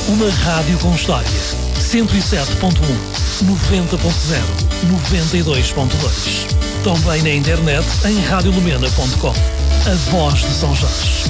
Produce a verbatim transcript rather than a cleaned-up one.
Uma rádio com história. cento e sete ponto um, noventa ponto zero, noventa e dois ponto dois. Também na internet em rádio lumena ponto com. A voz de São Jorge.